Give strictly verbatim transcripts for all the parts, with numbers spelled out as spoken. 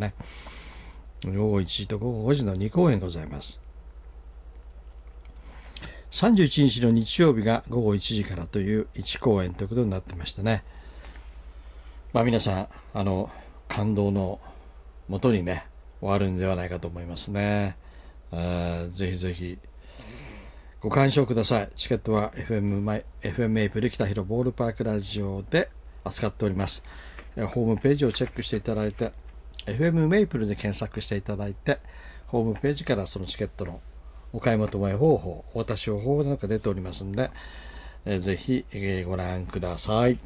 ね。ごごいちじとごごごじのにこうえんございます。さんじゅういちにちの日曜日がごごいちじからといういちこうえんということになってましたね。まあ皆さん、あの、感動のもとにね、終わるんではないかと思いますね。あぜひぜひ、ご鑑賞ください。チケットは エフエム マイ、エフエム メイプル北広ボールパークラジオで扱っております。ホームページをチェックしていただいて、エフエム メイプルで検索していただいて、ホームページからそのチケットのお買い求め方法、お渡し方法なんか出ておりますので、えー、ぜひ、えー、ご覧ください。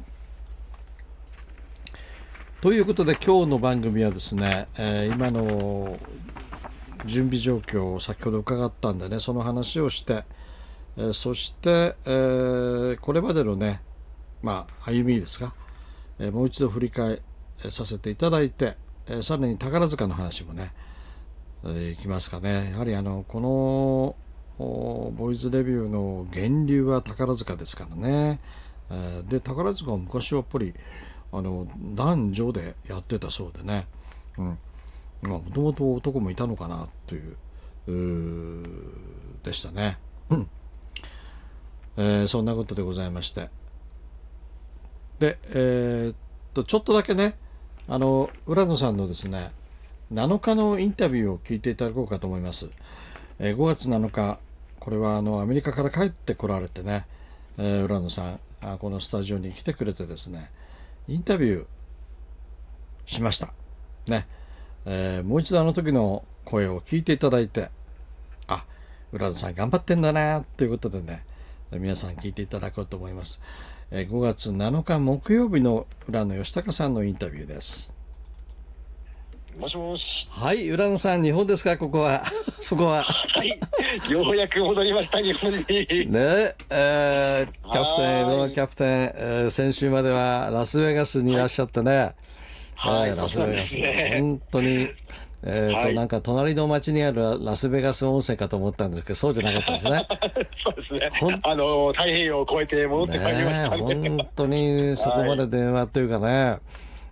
ということで今日の番組はですね、えー、今の準備状況を先ほど伺ったんでね、その話をして、えー、そして、えー、これまでのね、まあ歩みですか、えー、もう一度振り返させていただいて、えー、さらに宝塚の話もね、えー、いきますかね。やはりあのこのボーイズレビューの源流は宝塚ですからね。えー、で宝塚は昔はやっぱりあの男女でやってたそうでね、うん、もともと男もいたのかなという、うーでしたね、うんえー、そんなことでございまして、で、えー、っとちょっとだけね、あの浦野さんのですねなのかのインタビューを聞いていただこうかと思います。えー、ごがつなのか、これはあのアメリカから帰ってこられてね、えー、浦野さんあこのスタジオに来てくれてですねインタビューしましたね、えー、もう一度あの時の声を聞いていただいて、あ、浦野さん頑張ってんだなということでね、皆さん聞いていただこうと思います。えー、ごがつなのか木曜日の浦野義孝さんのインタビューです。 もしもし。 はい、浦野さん、日本ですか、ここは。そこは。 はい、ようやく戻りました、日本に。ねえ、えー、キャプテン、浦野キャプテン、えー、先週まではラスベガスにいらっしゃってね。 はい、 えー、ラスベガス、 ね、 本当に、えーと、はい、なんか隣の町にあるラスベガス温泉かと思ったんですけど、そうじゃなかったですね。 そうですね。あの太平洋を越えて戻ってまいりましたね。 ね、本当にそこまで電話というかね。はい、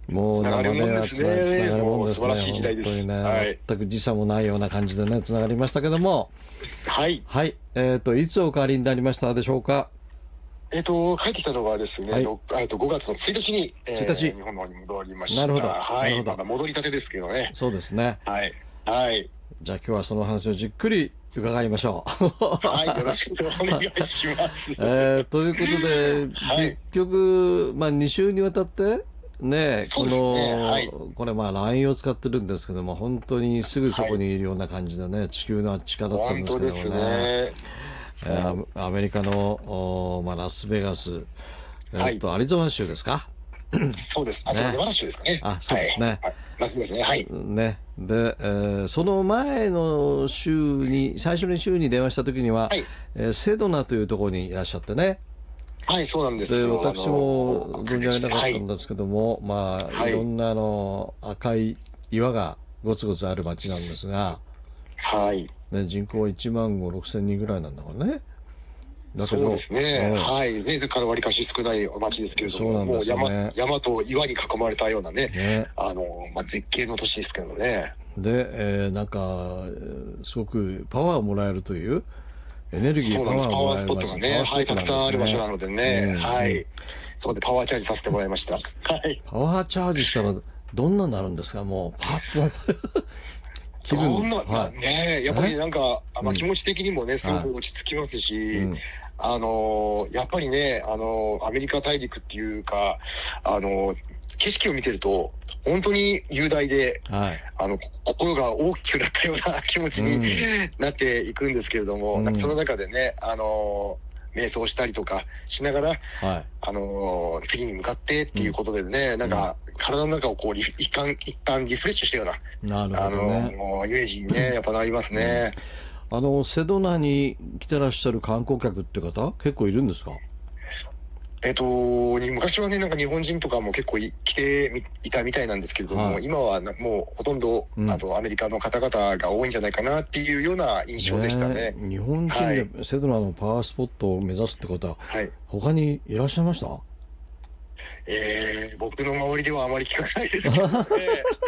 もう生電話つながるもんですね。 素晴らしい時代です。 本当にね、 はい、 全く時差もないような感じでね、つながりましたけども。 はい。 はい。えっと、いつお変わりになりましたでしょうか。 えっと、帰ってきたのがですね、はい、えっとごがつのついたちに、えー、ついたち日本の方に戻りました。 なるほど。 はい。まだ戻りたてですけどね。 そうですね。 はい。はい。 じゃあ今日はその話をじっくり伺いましょう。はい。よろしくお願いします。 えー、ということで、はい、結局、まあに週にわたって、ね、この、はい、これまあ ライン を使ってるんですけども、本当にすぐそこにいるような感じでね、はい、地球のあっちかだったんですけどもね。 本当ですね。 えー、アメリカの、まあ、ラスベガス、えー、っと、はい、アリゾナ州ですか。 そうです。あと、ね、ネバダ州ですかね。 あ、そうですね。 はい、ラスベガスね。はい。 ね。で、えー、その前の週に、最初の週に電話した時には、はい、えー、セドナというところにいらっしゃってね。 はい、そうなんですよ。 で、私も存じ上げなかったんですけども、はい、まあ、はい、いろんなあの赤い岩がごつごつある町なんですが、 はい。 ね、人口いちまんご、ろくせんにんぐらいなんだからね。 だけどそうですね。うん、はい。ね、からわりかし少ない町ですけれども、 そうなんですよね、 もう山、山と岩に囲まれたようなね、ね、あの、まあ、絶景の都市ですけどね。 で、えー、なんか、すごくパワーをもらえるという、エネルギーパワーをもらえる場所、 パワースポットがね、はい、たくさんある場所なのでね、うん、はい。そこでパワーチャージさせてもらいました。はい。 パワーチャージしたら、どんなになるんですか、もう、パッと。 気分どんな、はい、ね、やっぱりなんか、まあ、気持ち的にもね、すごく落ち着きますし、うん、あのやっぱりね、あのアメリカ大陸っていうか、あの景色を見てると本当に雄大で、はい、あの心が大きくなったような気持ちに、うん、なっていくんですけれども、うん、なんかその中でね、あの瞑想したりとかしながら、はい、あの次に向かってっていうことでね、うん、なんか体の中をこう一旦一旦リフレッシュしたような、なるほどね、あのイメージにねやっぱなりますね。 うん、あのセドナに来てらっしゃる観光客って方結構いるんですか？ えっと昔はね、なんか日本人とかも結構来ていたみたいなんですけれども、はい、今はもうほとんど、うん、あとアメリカの方々が多いんじゃないかなっていうような印象でしたね。 ね、日本人でセドナのパワースポットを目指すってことは、はい、他にいらっしゃいました？ えー、僕の周りではあまり聞かないですけどね。